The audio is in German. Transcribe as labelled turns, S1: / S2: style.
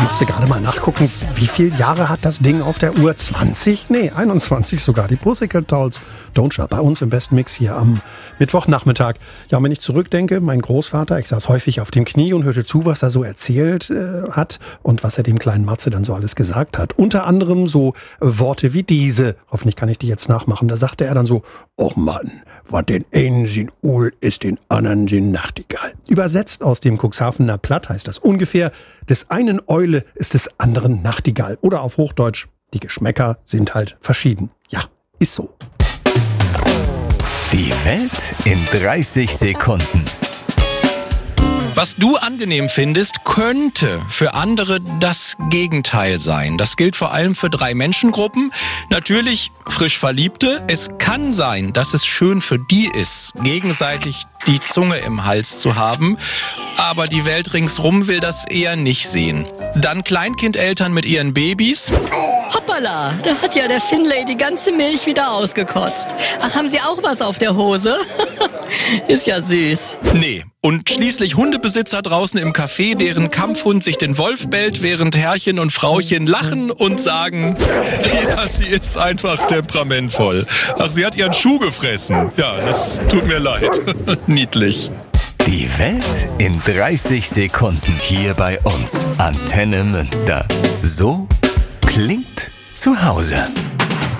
S1: musste gerade mal nachgucken, wie viele Jahre hat das Ding auf der Uhr? 20? Nee, 21 sogar. Die Pussycat Dolls, Don't Shop, bei uns im Best Mix hier am Mittwochnachmittag. Ja, und wenn ich zurückdenke, mein Großvater, ich saß häufig auf dem Knie und hörte zu, was er so erzählt hat und was er dem kleinen Matze dann so alles gesagt hat. Unter anderem so Worte wie diese. Hoffentlich kann ich die jetzt nachmachen. Da sagte er dann so, oh Mann, was den einen sind Uhl, ist den anderen sind Nachtigall. Übersetzt aus dem Cuxhavener Platt heißt das ungefähr, des einen Eule ist des anderen Nachtigall. Oder auf Hochdeutsch, die Geschmäcker sind halt verschieden. Ja, ist so.
S2: Die Welt in 30 Sekunden.
S3: Was du angenehm findest, könnte für andere das Gegenteil sein. Das gilt vor allem für 3 Menschengruppen. Natürlich frisch Verliebte. Es kann sein, dass es schön für die ist, gegenseitig die Zunge im Hals zu haben. Aber die Welt ringsrum will das eher nicht sehen. Dann Kleinkindeltern mit ihren Babys.
S4: Hoppala, da hat ja der Finlay die ganze Milch wieder ausgekotzt. Ach, haben Sie auch was auf der Hose? Ist ja süß.
S3: Nee. Und schließlich Hundebesitzer draußen im Café, deren Kampfhund sich den Wolf bellt, während Herrchen und Frauchen lachen und sagen, ja, sie ist einfach temperamentvoll. Ach, sie hat ihren Schuh gefressen. Ja, das tut mir leid. Niedlich.
S2: Die Welt in 30 Sekunden hier bei uns. Antenne Münster. So klingt zu Hause.